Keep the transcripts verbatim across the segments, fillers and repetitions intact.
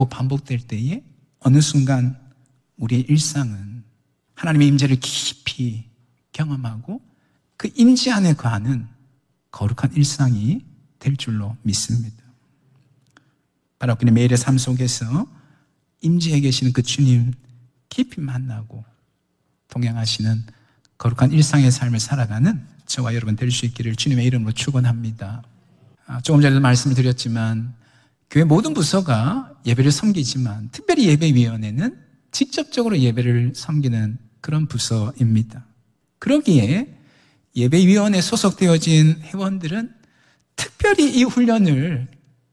반복될 때에 어느 순간 우리의 일상은 하나님의 임재를 깊이 경험하고 그 임재 안에 거하는 거룩한 일상이 될 줄로 믿습니다. 바로 그는 매일의 삶 속에서 임재에 계시는 그 주님 깊이 만나고 동행하시는 거룩한 일상의 삶을 살아가는 저와 여러분 될 수 있기를 주님의 이름으로 축원합니다. 아, 조금 전에도 말씀을 드렸지만 교회 모든 부서가 예배를 섬기지만 특별히 예배위원회는 직접적으로 예배를 섬기는 그런 부서입니다. 그러기에 예배위원회에 소속되어진 회원들은 특별히 이 훈련을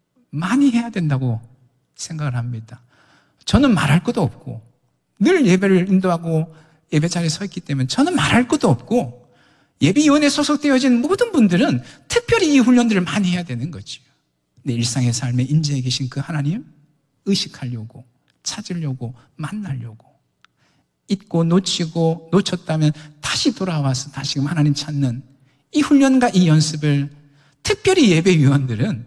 많이 해야 된다고 생각을 합니다. 저는 말할 것도 없고 늘 예배를 인도하고 예배 자리에 서 있기 때문에 저는 말할 것도 없고 예배위원회에 소속되어진 모든 분들은 특별히 이 훈련들을 많이 해야 되는 거죠. 내 일상의 삶에 임재해 계신 그 하나님 의식하려고, 찾으려고, 만나려고, 잊고 놓치고 놓쳤다면 다시 돌아와서 다시금 하나님 찾는 이 훈련과 이 연습을 특별히 예배위원들은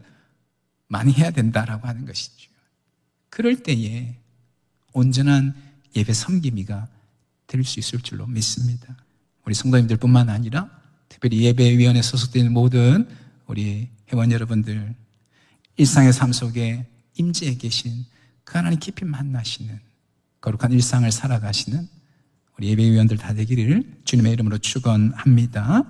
많이 해야 된다라고 하는 것이죠. 그럴 때에 온전한 예배 섬김이가 될 수 있을 줄로 믿습니다. 우리 성도님들뿐만 아니라 특별히 예배위원회에 소속되는 모든 우리 회원 여러분들, 일상의 삶 속에 임재해 계신 그 하나님 깊이 만나시는 거룩한 일상을 살아가시는 우리 예배위원들 다 되기를 주님의 이름으로 축원합니다.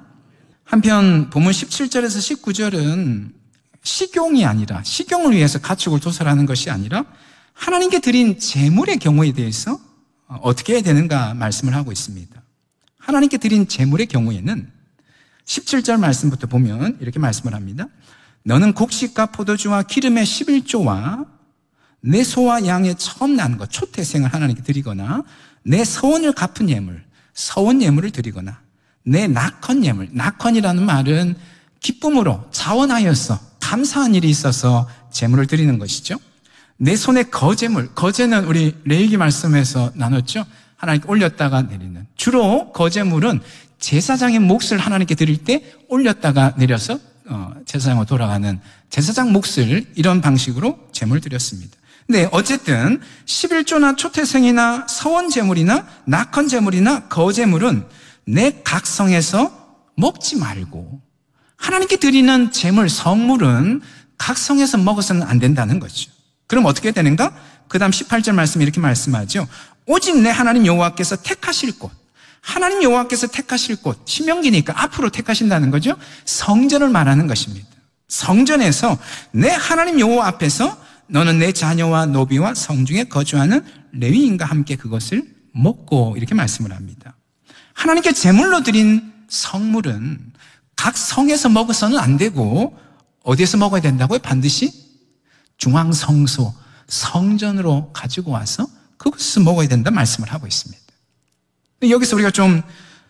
한편 본문 십칠 절에서 십구 절은 식용이 아니라, 식용을 위해서 가축을 도살하는 것이 아니라 하나님께 드린 제물의 경우에 대해서 어떻게 해야 되는가 말씀을 하고 있습니다. 하나님께 드린 제물의 경우에는 십칠 절 말씀부터 보면 이렇게 말씀을 합니다. 너는 곡식과 포도주와 기름의 십일조와 내 소와 양의 처음 난 것, 초태생을 하나님께 드리거나 내 서원을 갚은 예물, 서원 예물을 드리거나 내 낙헌 예물, 낙헌이라는 말은 기쁨으로 자원하여서 감사한 일이 있어서 제물을 드리는 것이죠. 내 손에 거제물, 거제는 우리 레위기 말씀에서 나눴죠. 하나님께 올렸다가 내리는. 주로 거제물은 제사장의 몫을 하나님께 드릴 때 올렸다가 내려서 어, 제사장으로 돌아가는 제사장 몫을 이런 방식으로 제물을 드렸습니다. 근데 어쨌든 십일조나 초태생이나 서원 제물이나 낙헌 제물이나 거제물은 내 각성에서 먹지 말고 하나님께 드리는 제물, 성물은 각성에서 먹어서는 안 된다는 거죠. 그럼 어떻게 되는가? 그 다음 십팔 절 말씀이 이렇게 말씀하죠. 오직 내 하나님 여호와께서 택하실 곳, 하나님 여호와께서 택하실 곳, 신명기니까 앞으로 택하신다는 거죠. 성전을 말하는 것입니다. 성전에서 내 하나님 여호와 앞에서 너는 내 자녀와 노비와 성중에 거주하는 레위인과 함께 그것을 먹고, 이렇게 말씀을 합니다. 하나님께 제물로 드린 성물은 각 성에서 먹어서는 안 되고 어디에서 먹어야 된다고요? 반드시 중앙성소, 성전으로 가지고 와서 그것을 먹어야 된다 말씀을 하고 있습니다. 여기서 우리가 좀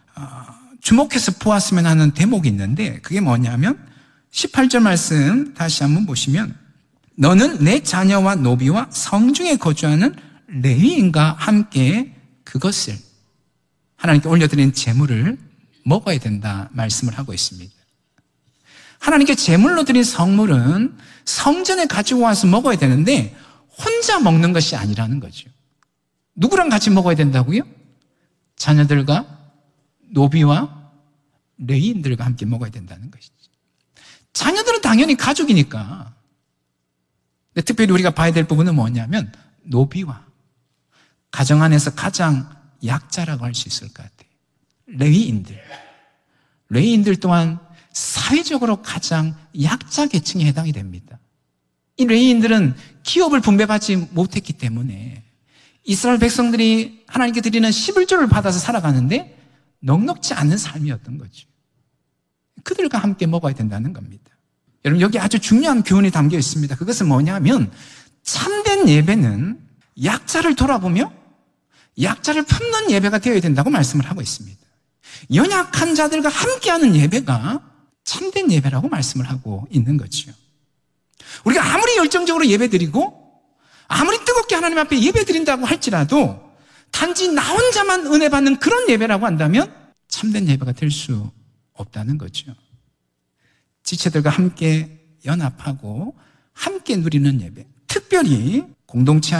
주목해서 보았으면 하는 대목이 있는데 그게 뭐냐면 십팔 절 말씀 다시 한번 보시면 너는 내 자녀와 노비와 성중에 거주하는 레위인과 함께 그것을 하나님께 올려드린 제물을 먹어야 된다 말씀을 하고 있습니다. 하나님께 제물로 드린 성물은 성전에 가지고 와서 먹어야 되는데 혼자 먹는 것이 아니라는 거죠. 누구랑 같이 먹어야 된다고요? 자녀들과 노비와 레위인들과 함께 먹어야 된다는 것이죠. 자녀들은 당연히 가족이니까. 근데 특별히 우리가 봐야 될 부분은 뭐냐면 노비와 가정 안에서 가장 약자라고 할 수 있을 것 같아요. 레위인들. 레위인들 또한 사회적으로 가장 약자 계층에 해당이 됩니다. 이 레위인들은 기업을 분배받지 못했기 때문에 이스라엘 백성들이 하나님께 드리는 십일조를 받아서 살아가는데 넉넉지 않은 삶이었던 거죠. 그들과 함께 먹어야 된다는 겁니다. 여러분, 여기 아주 중요한 교훈이 담겨 있습니다. 그것은 뭐냐면 참된 예배는 약자를 돌아보며 약자를 품는 예배가 되어야 된다고 말씀을 하고 있습니다. 연약한 자들과 함께하는 예배가 참된 예배라고 말씀을 하고 있는 거죠. 우리가 아무리 열정적으로 예배드리고 아무리 뜨겁게 하나님 앞에 예배드린다고 할지라도 단지 나 혼자만 은혜 받는 그런 예배라고 한다면 참된 예배가 될 수 없다는 거죠. 지체들과 함께 연합하고 함께 누리는 예배, 특별히 공동체